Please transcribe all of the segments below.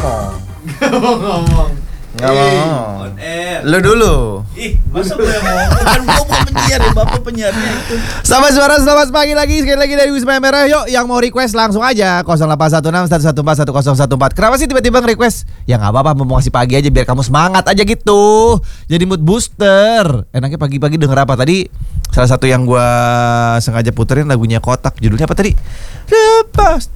ngomong. Nggak mau. On air. Lu dulu. Ih, masa gue yang mau? Kan gue bukan penyiar ya, bapak penyiarnya itu. Selamat suara, selamat pagi lagi. Sekali lagi dari Wisma Merah. Yuk, yang mau request langsung aja 0816114114. Kenapa sih tiba-tiba nge-request? Ya nggak apa-apa, mau kasih pagi aja biar kamu semangat aja gitu. Jadi mood booster. Enaknya pagi-pagi denger apa tadi? Salah satu yang gua sengaja puterin lagunya Kotak. Judulnya apa tadi? Lepas,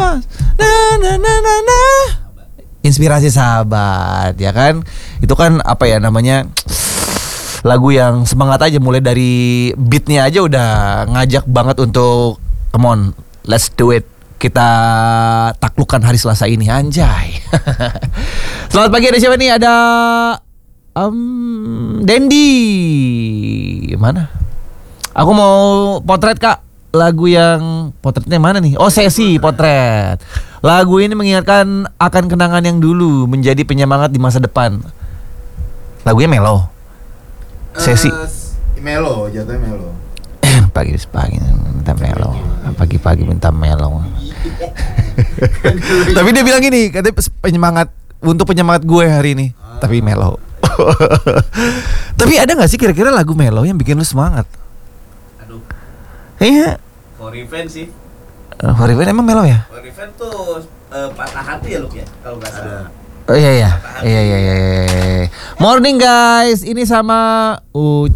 na. Inspirasi sahabat, ya kan? Itu kan apa ya namanya? Lagu yang semangat aja, mulai dari beatnya aja udah ngajak banget untuk come on, let's do it. Kita taklukkan hari Selasa ini, anjay. Selamat pagi, ada siapa nih? Ada Dendi. Mana? Aku mau potret, Kak. Lagu yang potretnya mana nih? Oh, Sesi Potret. Lagu ini mengingatkan akan kenangan yang dulu, menjadi penyemangat di masa depan. Lagunya melo. Sesi Melo, jatuhnya melo. pagi minta melo. Pagi-pagi minta melo. Tapi dia bilang gini, katanya penyemangat untuk penyemangat gue hari ini. Tapi melo. Tapi ada nggak sih kira-kira lagu melo yang bikin lu semangat? Aduh, Iya. For Revenge sih. For Revenge emang melo ya? For Revenge tuh patah hati ya, Luk ya, kalau nggak salah. Oh iya. Morning guys, ini sama